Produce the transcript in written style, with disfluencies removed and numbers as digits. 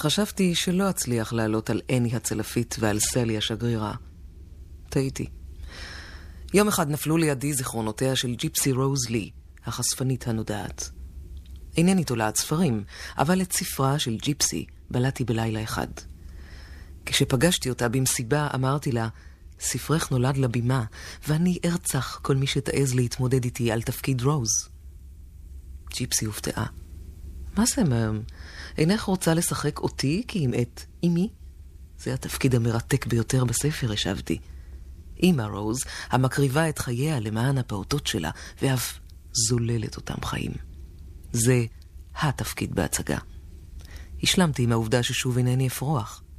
חשבתי שלא אצליח לעלות על אני הצלפית ועל סלי השגרירה. טעיתי. יום אחד נפלו לידי זיכרונותיה של ג'יפסי רוז לי, החשפנית הנודעת. אינני תולעת ספרים, אבל את ספרה של ג'יפסי בלעתי בלילה אחד. כשפגשתי אותה במסיבה אמרתי לה, ספרך נולד לבימה, ואני ארצח כל מי שתעז להתמודד איתי על תפקיד רוז. ג'יפסי הופתעה. מה זה, אינך רוצה לשחק אותי כי אם את אמי? זה התפקיד המרתק ביותר בספר, השבתי. אמא רוז, המקריבה את חייה למען הפעוטות שלה, ואף זוללת אותם חיים. זה התפקיד בהצגה. השלמתי עם העובדה ששוב אינני אפרוח.